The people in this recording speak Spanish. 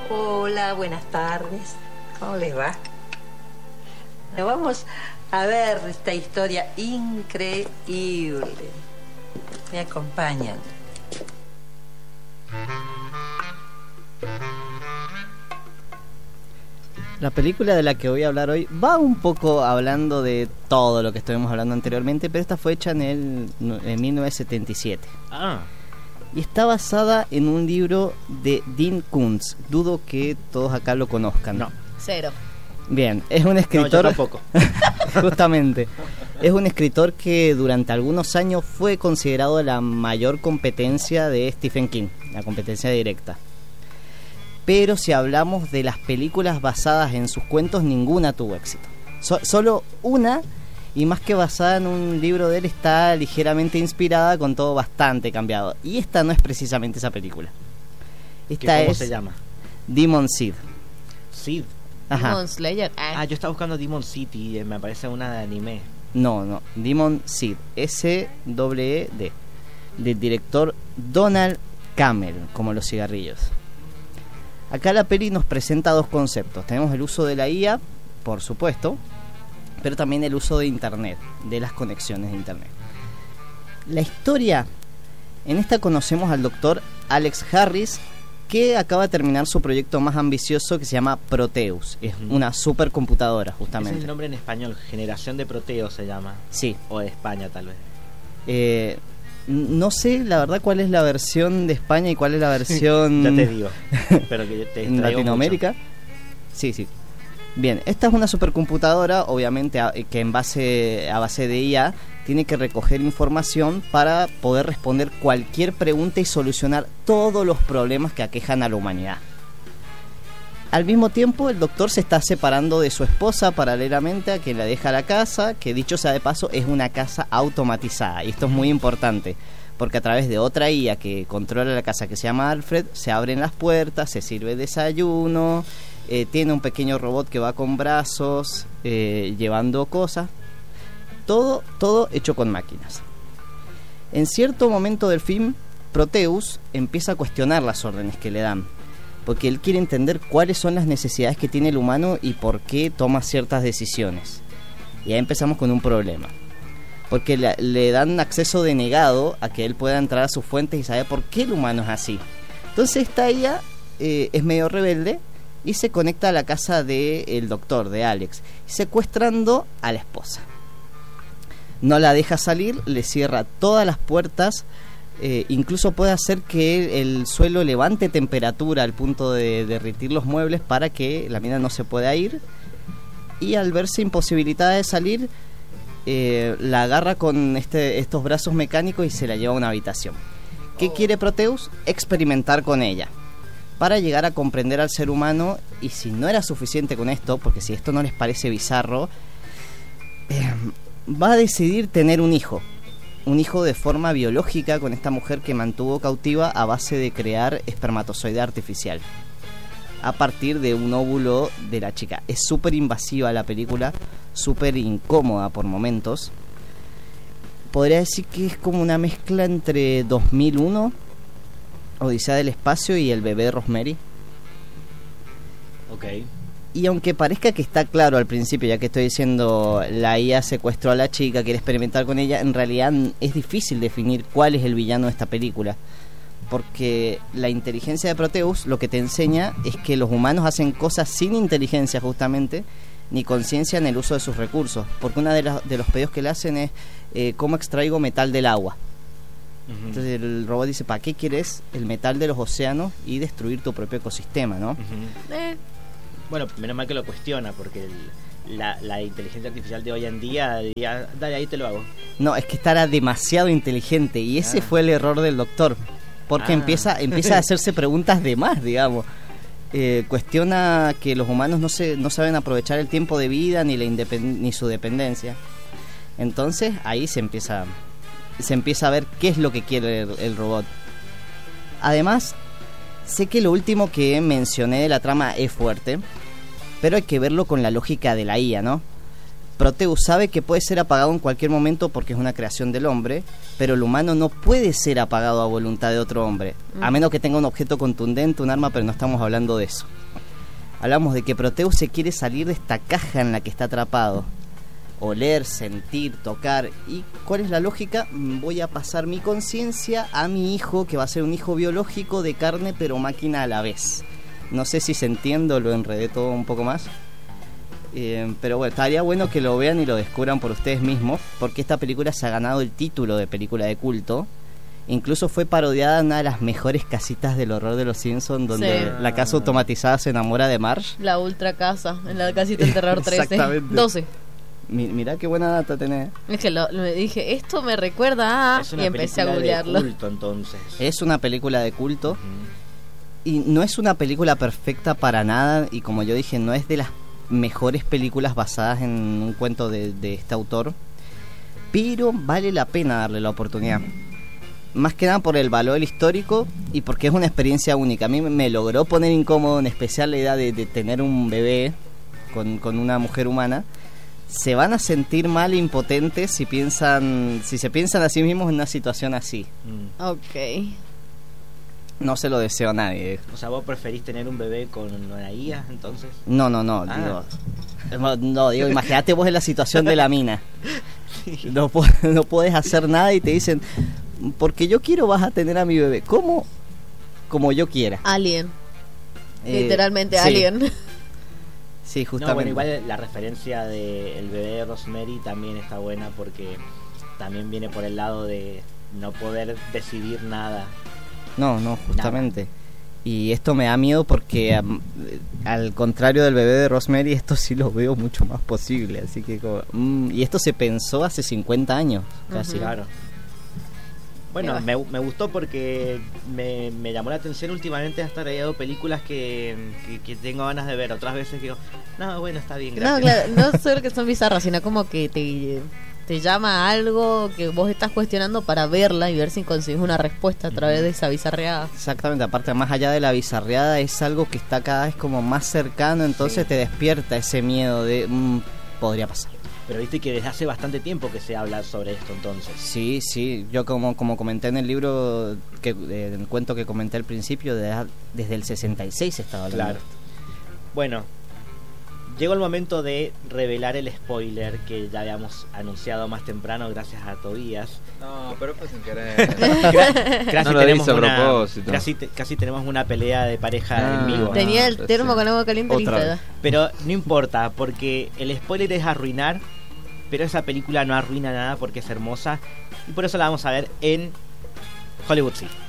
Hola, buenas tardes. ¿Cómo les va? Vamos a ver esta historia increíble. Me acompañan. La película de la que voy a hablar hoy va un poco hablando de todo lo que estuvimos hablando anteriormente, pero esta fue hecha en 1977. Y está basada en un libro de Dean Koontz. Dudo que todos acá lo conozcan. No. Cero. Bien, es un escritor... No, yo tampoco. Justamente. Es un escritor que durante algunos años fue considerado la mayor competencia de Stephen King, la competencia directa. Pero si hablamos de las películas basadas en sus cuentos, ninguna tuvo éxito. Solo una, y más que basada en un libro de él, está ligeramente inspirada, con todo bastante cambiado. Y esta no es precisamente esa película. ¿Cómo se llama? Demon Seed. Seed. Ajá. Demon Slayer. Yo estaba buscando Demon City, me parece una de anime. No, Demon Seed, S-E-E-D, del director Donald Cammell, como los cigarrillos. Acá la peli nos presenta dos conceptos. Tenemos el uso de la IA, por supuesto, pero también el uso de internet, de las conexiones de internet. La historia, en esta conocemos al doctor Alex Harris, que acaba de terminar su proyecto más ambicioso, que se llama Proteus. Es una supercomputadora, justamente. Ese es el nombre en español, Generación de Proteus se llama. Sí. O de España, tal vez. No sé, la verdad, cuál es la versión de España y cuál es la versión... Ya te digo, pero que te en Latinoamérica. Mucho. Sí. Bien, esta es una supercomputadora, obviamente, que a base de IA tiene que recoger información para poder responder cualquier pregunta y solucionar todos los problemas que aquejan a la humanidad. Al mismo tiempo, el doctor se está separando de su esposa paralelamente a quien la deja a la casa, que dicho sea de paso es una casa automatizada. Y esto es muy importante, porque a través de otra IA que controla la casa, que se llama Alfred, se abren las puertas, se sirve desayuno, tiene un pequeño robot que va con brazos, llevando cosas. Todo hecho con máquinas. En cierto momento del film, Proteus empieza a cuestionar las órdenes que le dan, porque él quiere entender cuáles son las necesidades que tiene el humano y por qué toma ciertas decisiones. Y ahí empezamos con un problema, porque le dan acceso denegado a que él pueda entrar a sus fuentes y saber por qué el humano es así. Entonces esta IA es medio rebelde y se conecta a la casa del doctor, de Alex, secuestrando a la esposa. No la deja salir, le cierra todas las puertas. Incluso puede hacer que el suelo levante temperatura al punto de derretir los muebles para que la mina no se pueda ir, y al verse imposibilitada de salir, la agarra con estos brazos mecánicos y se la lleva a una habitación. ¿Qué quiere Proteus? Experimentar con ella para llegar a comprender al ser humano. Y si no era suficiente con esto, porque si esto no les parece bizarro, va a decidir tener un hijo de forma biológica con esta mujer que mantuvo cautiva a base de crear espermatozoide artificial a partir de un óvulo de la chica. Es súper invasiva la película, súper incómoda por momentos. Podría decir que es como una mezcla entre 2001, Odisea del Espacio, y El bebé de Rosemary. Ok. Y aunque parezca que está claro al principio, ya que estoy diciendo la IA secuestró a la chica, quiere experimentar con ella, en realidad es difícil definir cuál es el villano de esta película, porque la inteligencia de Proteus lo que te enseña es que los humanos hacen cosas sin inteligencia, justamente, ni conciencia en el uso de sus recursos, porque una de los pedidos que le hacen es ¿cómo extraigo metal del agua? Uh-huh. Entonces el robot dice, ¿para qué quieres el metal de los océanos y destruir tu propio ecosistema, no? Uh-huh. Bueno, menos mal que lo cuestiona, porque la inteligencia artificial de hoy en día diría, dale, ahí te lo hago. No, es que estará demasiado inteligente, y ese fue el error del doctor, porque empieza a hacerse preguntas de más, digamos. Cuestiona que los humanos no saben aprovechar el tiempo de vida ni su dependencia. Entonces ahí se empieza a ver qué es lo que quiere el robot. Además, sé que lo último que mencioné de la trama es fuerte, pero hay que verlo con la lógica de la IA, ¿no? Proteus sabe que puede ser apagado en cualquier momento porque es una creación del hombre, pero el humano no puede ser apagado a voluntad de otro hombre, a menos que tenga un objeto contundente, un arma, pero no estamos hablando de eso. Hablamos de que Proteus se quiere salir de esta caja en la que está atrapado. Oler, sentir, tocar. ¿Y cuál es la lógica? Voy a pasar mi conciencia a mi hijo, que va a ser un hijo biológico de carne pero máquina a la vez. No sé si se entiende o lo enredé todo un poco más. Pero bueno, estaría bueno que lo vean y lo descubran por ustedes mismos, porque esta película se ha ganado el título de película de culto. Incluso fue parodiada en una de las mejores casitas del horror de los Simpsons, donde la casa automatizada se enamora de Marge. La ultra casa, en la casita del terror 13. Exactamente. 12. Mirá qué buena data tenés. Es que me dije, esto me recuerda a... Y empecé a googlearlo. De culto, entonces. Es una película de culto. Y no es una película perfecta para nada. Y como yo dije, no es de las mejores películas basadas en un cuento de este autor, pero vale la pena darle la oportunidad, más que nada por el valor histórico y porque es una experiencia única. A mí me logró poner incómodo, en especial la idea de tener un bebé con una mujer humana. Se van a sentir mal e impotentes si se piensan a sí mismos en una situación así. Ok. No se lo deseo a nadie. O sea, ¿vos preferís tener un bebé con una IA, entonces? No, digo, imagínate vos en la situación de la mina. Sí. No podés hacer nada y te dicen, porque yo quiero vas a tener a mi bebé. ¿Cómo? Como yo quiera. Alien. Literalmente sí. Alien. Sí, justamente. No, bueno, igual la referencia del bebé de Rosemary también está buena porque también viene por el lado de no poder decidir nada. No, justamente. Nada. Y esto me da miedo porque al contrario del bebé de Rosemary, esto sí lo veo mucho más posible. Así que y esto se pensó hace 50 años, casi. Claro. Bueno, me gustó porque me llamó la atención últimamente hasta leído películas que tengo ganas de ver. Otras veces digo, no, bueno, está bien, gracias. No, claro, no solo que son bizarras, sino como que te llama a algo que vos estás cuestionando para verla y ver si consigues una respuesta a través de esa bizarreada. Exactamente, aparte más allá de la bizarreada es algo que está cada vez como más cercano, entonces te despierta ese miedo de podría pasar. Pero viste que desde hace bastante tiempo que se habla sobre esto entonces. Sí, yo como comenté en el libro, en el cuento que comenté al principio, desde el 66 estaba hablando. Claro. Bueno, llegó el momento de revelar el spoiler que ya habíamos anunciado más temprano gracias a Tobías. No, pero fue sin querer. Casi no tenemos a propósito. Casi tenemos una pelea de pareja en vivo. Tenía el termo con agua caliente lista. Pero no importa, porque el spoiler es arruinar, pero esa película no arruina nada porque es hermosa y por eso la vamos a ver en Hollywood City.